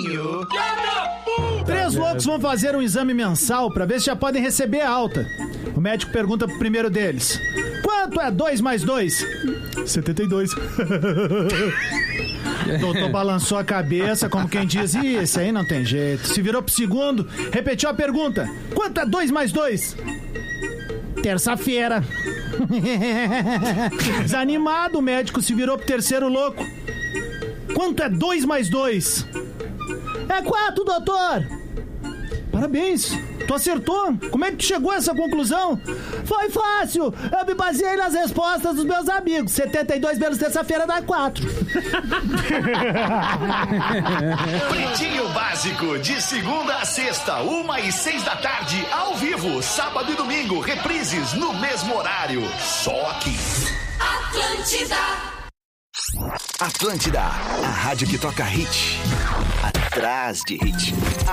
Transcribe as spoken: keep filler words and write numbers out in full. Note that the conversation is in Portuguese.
Pretinho. Três loucos vão fazer um exame mensal pra ver se já podem receber a alta. O médico pergunta pro primeiro deles: quanto é dois mais dois? setenta e dois. O doutor balançou a cabeça como quem diz: ih, esse aí não tem jeito. Se virou pro segundo, repetiu a pergunta: quanto é dois mais dois? Terça-feira. Desanimado, o médico se virou pro terceiro louco: quanto é dois mais dois? É quatro, doutor. Parabéns, tu acertou. Como é que tu chegou a essa conclusão? Foi fácil, eu me baseei nas respostas dos meus amigos. setenta e dois menos terça-feira dá quatro. Pretinho Básico, de segunda a sexta, uma e seis da tarde, ao vivo, sábado e domingo, reprises no mesmo horário, só aqui. Atlântida. Atlântida, a rádio que toca hit, atrás de hit.